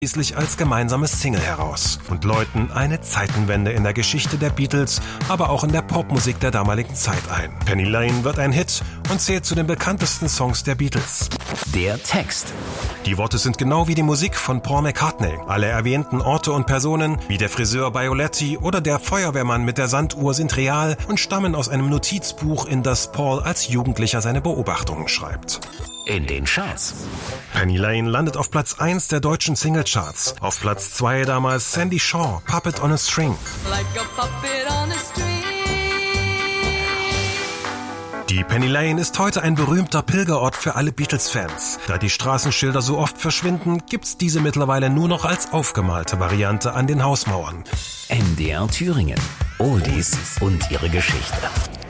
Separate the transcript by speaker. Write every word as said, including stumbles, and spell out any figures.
Speaker 1: schließlich als gemeinsames Single heraus und läuten eine Zeitenwende in der Geschichte der Beatles, aber auch in der Popmusik der damaligen Zeit ein. Penny Lane wird ein Hit und zählt zu den bekanntesten Songs der Beatles.
Speaker 2: Der Text.
Speaker 1: Die Worte sind genau wie die Musik von Paul McCartney. Alle erwähnten Orte und Personen, wie der Friseur Bioletti oder der Feuerwehrmann mit der Sanduhr, sind real und stammen aus einem Notizbuch, in das Paul als Jugendlicher seine Beobachtungen schreibt.
Speaker 2: In den Charts.
Speaker 1: Penny Lane landet auf Platz eins der deutschen Singlecharts. Auf Platz zwei damals Sandy Shaw, Puppet on a String.
Speaker 3: Like a puppet on a string.
Speaker 1: Die Penny Lane ist heute ein berühmter Pilgerort für alle Beatles-Fans. Da die Straßenschilder so oft verschwinden, gibt's diese mittlerweile nur noch als aufgemalte Variante an den Hausmauern.
Speaker 2: M D R Thüringen. Oldies und ihre Geschichte.